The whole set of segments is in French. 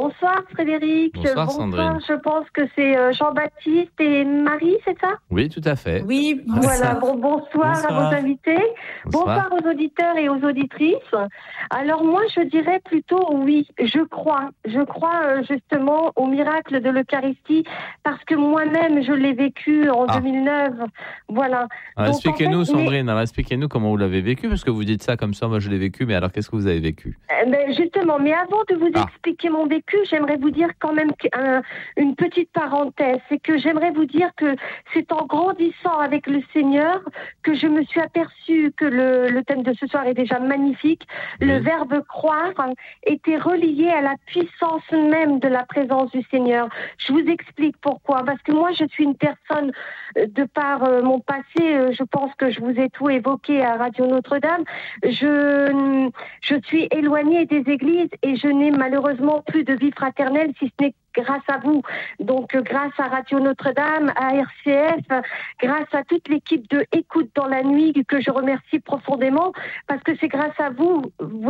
Bonsoir Frédéric. Bonsoir Sandrine. Je pense que c'est Jean-Baptiste et Marie, c'est ça? Oui, tout à fait. Oui, Voilà, bonsoir à vos invités. Bonsoir aux auditeurs et aux auditrices. Alors moi, je dirais plutôt oui, je crois justement au miracle de l'Eucharistie parce que moi-même, je l'ai vécu en 2009. Voilà. Alors, expliquez-nous Sandrine, expliquez-nous comment vous l'avez vécu, parce que vous dites ça comme ça, moi je l'ai vécu, mais alors qu'est-ce que vous avez vécu? Justement, mais avant de vous expliquer mon vécu, j'aimerais vous dire quand même une petite parenthèse. C'est que j'aimerais vous dire que c'est en grandissant avec le Seigneur que je me suis aperçue que le thème de ce soir est déjà magnifique. Oui. Le verbe croire était relié à la puissance même de la présence du Seigneur. Je vous explique pourquoi. Parce que moi, je suis une personne, de par mon passé, je pense que je vous ai tout évoqué à Radio Notre-Dame. Je suis éloignée des églises et je n'ai malheureusement plus de vie fraternelle, si ce n'est grâce à vous. Donc, grâce à Radio Notre-Dame, à RCF, grâce à toute l'équipe de Écoute dans la nuit, que je remercie profondément, parce que c'est grâce à vous, vous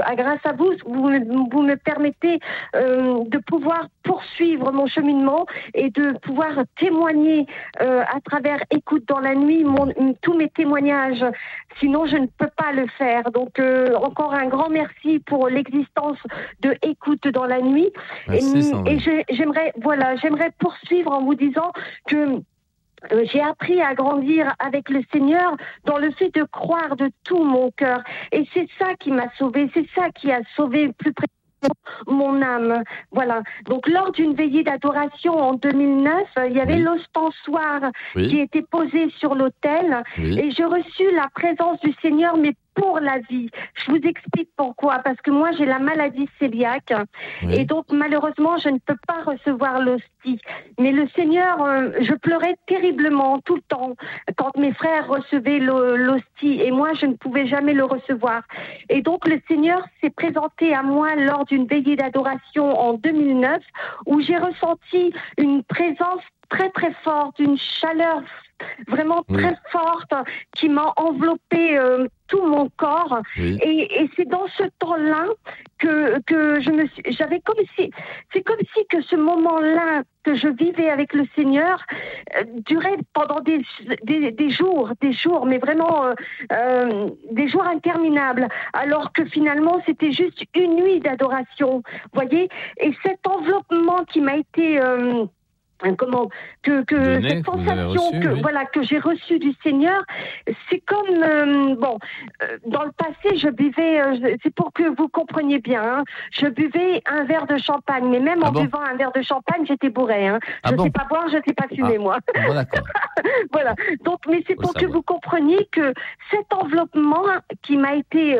me permettez de pouvoir poursuivre mon cheminement et de pouvoir témoigner à travers Écoute dans la nuit tous mes témoignages. Sinon, je ne peux pas le faire. Donc, encore un grand merci pour l'existence de Écoute dans la nuit. Merci, et j'aimerais poursuivre en vous disant que j'ai appris à grandir avec le Seigneur dans le fait de croire de tout mon cœur. Et c'est ça qui m'a sauvée, c'est ça qui a sauvé plus près mon âme. Voilà. Donc, lors d'une veillée d'adoration en 2009, il y avait l'ostensoir qui était posé sur l'autel et j'ai reçu la présence du Seigneur, mais pour la vie. Je vous explique pourquoi. Parce que moi, j'ai la maladie cœliaque et donc, malheureusement, je ne peux pas recevoir l'hostie. Mais le Seigneur, je pleurais terriblement tout le temps quand mes frères recevaient l'hostie et moi, je ne pouvais jamais le recevoir. Et donc, le Seigneur s'est présenté à moi lors d'une veillée d'adoration en 2009 où j'ai ressenti une présence très très forte, une chaleur vraiment très forte qui m'a enveloppé tout mon corps et c'est dans ce temps-là que j'avais c'est comme si que ce moment-là que je vivais avec le Seigneur durait pendant des jours, mais vraiment des jours interminables, alors que finalement c'était juste une nuit d'adoration, voyez, et cet enveloppement qui m'a été cette sensation que j'ai reçue du Seigneur, c'est comme dans le passé je buvais, c'est pour que vous compreniez bien, je buvais un verre de champagne, mais même en buvant un verre de champagne j'étais bourrée, je sais pas boire, je sais pas fumer moi. Bon, d'accord. Voilà. Donc, mais c'est pour que vous compreniez que cet enveloppement qui m'a été,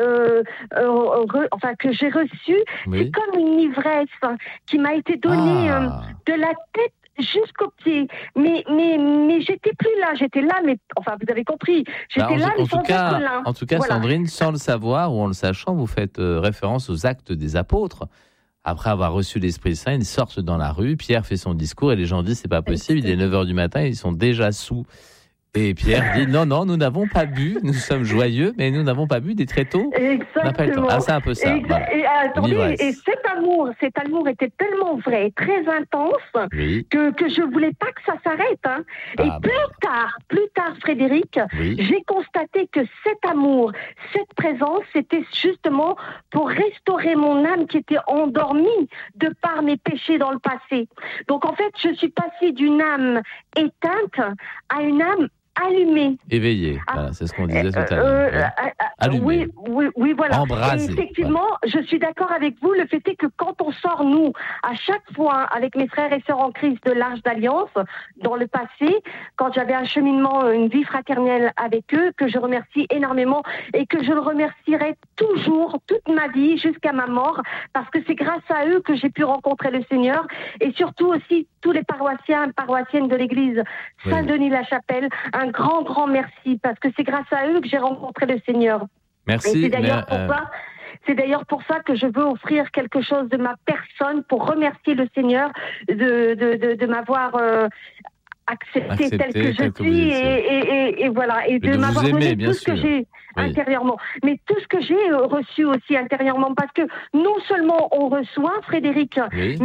que j'ai reçu, c'est comme une ivresse qui m'a été donnée de la tête jusqu'aux pieds. Mais j'étais plus là. J'étais là, mais enfin, vous avez compris. J'étais là, mais sans être là. En tout cas, voilà. Sandrine, sans le savoir ou en le sachant, vous faites référence aux actes des apôtres. Après avoir reçu l'Esprit Saint, ils sortent dans la rue, Pierre fait son discours et les gens disent c'est pas possible, il est 9h du matin, ils sont déjà sous. Et Pierre dit non, nous n'avons pas bu, nous sommes joyeux, mais nous n'avons pas bu des très tôt. Exactement. C'est un peu ça. Voilà. Et attendez, et cet amour était tellement vrai, très intense, que je voulais pas que ça s'arrête. Et plus tard, Frédéric, j'ai constaté que cet amour, cette présence, c'était justement pour restaurer mon âme qui était endormie de par mes péchés dans le passé. Donc en fait, je suis passée d'une âme éteinte à une âme allumée. Éveillée, voilà, c'est ce qu'on disait tout à l'heure. Allumée. Oui, voilà. Embrasée. Et effectivement, je suis d'accord avec vous. Le fait est que quand on sort, nous, à chaque fois, avec mes frères et sœurs en Christ de l'Arche d'Alliance, dans le passé, quand j'avais un cheminement, une vie fraternelle avec eux, que je remercie énormément et que je le remercierai toujours, toute ma vie, jusqu'à ma mort, parce que c'est grâce à eux que j'ai pu rencontrer le Seigneur et surtout aussi tous les paroissiens, paroissiennes de l'église Saint-Denis-la-Chapelle. Un grand merci, parce que c'est grâce à eux que j'ai rencontré le Seigneur. Merci. Et c'est d'ailleurs pour ça que je veux offrir quelque chose de ma personne pour remercier le Seigneur de m'avoir accepté tel que je suis et voilà, et de m'avoir donné tout ce que j'ai intérieurement, mais tout ce que j'ai reçu aussi intérieurement, parce que non seulement on reçoit, Frédéric,